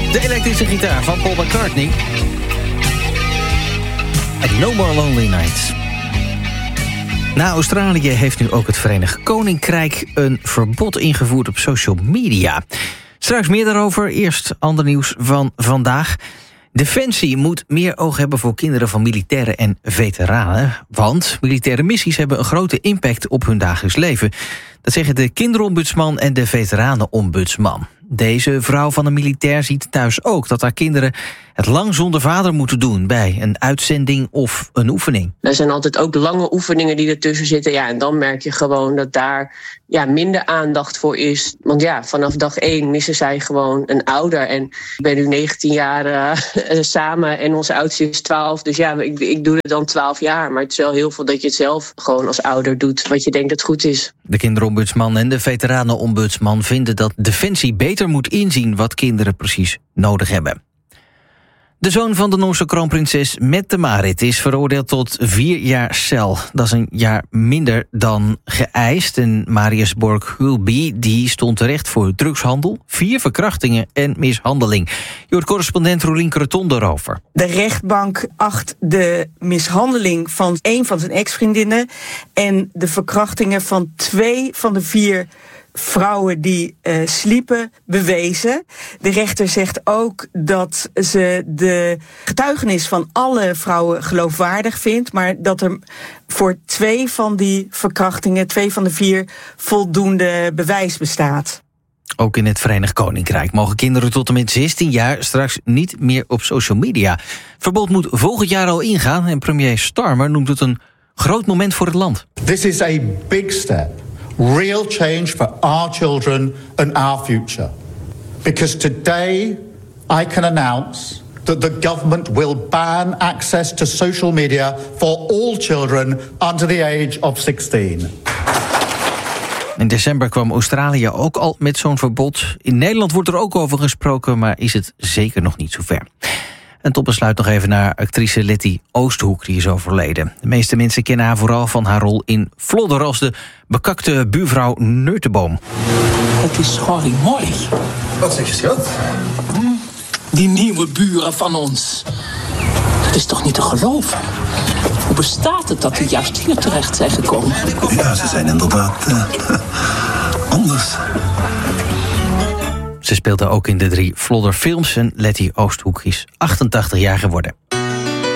De elektrische gitaar van Paul McCartney. En No More Lonely Nights. Na Australië heeft nu ook het Verenigd Koninkrijk een verbod ingevoerd op social media. Straks meer daarover. Eerst ander nieuws van vandaag. Defensie moet meer oog hebben voor kinderen van militairen en veteranen. Want militaire missies hebben een grote impact op hun dagelijks leven. Dat zeggen de kinderombudsman en de veteranenombudsman. Deze vrouw van een militair ziet thuis ook dat haar kinderen het lang zonder vader moeten doen bij een uitzending of een oefening. Er zijn altijd ook lange oefeningen die ertussen zitten. Ja, en dan merk je gewoon dat daar minder aandacht voor is. Want vanaf dag 1 missen zij gewoon een ouder. En ik ben nu 19 jaar samen en onze oudste is 12. Dus ik doe het dan 12 jaar. Maar het is wel heel veel dat je het zelf gewoon als ouder doet. Wat je denkt dat goed is. De kinderombudsman en de veteranenombudsman vinden dat Defensie beter moet inzien wat kinderen precies nodig hebben. De zoon van de Noorse kroonprinses Mette Marit is veroordeeld tot 4 jaar cel. Dat is een jaar minder dan geëist. En Marius Borg-Hulby die stond terecht voor drugshandel, 4 verkrachtingen en mishandeling. Je hoort correspondent Roelien Creton daarover. De rechtbank acht de mishandeling van 1 van zijn ex-vriendinnen en de verkrachtingen van 2 van de 4 vrouwen die sliepen bewezen. De rechter zegt ook dat ze de getuigenis van alle vrouwen geloofwaardig vindt, maar dat er voor 2 van die verkrachtingen, 2 van de 4, voldoende bewijs bestaat. Ook in het Verenigd Koninkrijk mogen kinderen tot en met 16 jaar straks niet meer op social media. Verbod moet volgend jaar al ingaan en premier Starmer noemt het een groot moment voor het land. This is a big step. Real change for our children and our future. Because today I can announce that the government will ban access to social media for all children under the age of 16. In december kwam Australië ook al met zo'n verbod. In Nederland wordt er ook over gesproken, maar is het zeker nog niet zover. En tot besluit nog even naar actrice Letty Oosthoek, die is overleden. De meeste mensen kennen haar vooral van haar rol in Vlodder als de bekakte buurvrouw Neutenboom. Het is schorrie mooi. Wat zeg je, schat? Die nieuwe buren van ons. Dat is toch niet te geloven? Hoe bestaat het dat die juist hier terecht zijn gekomen? Ja, ze zijn inderdaad anders. Ze speelde ook in de 3 Vlodder films en Letty Oosthoek is 88 jaar geworden.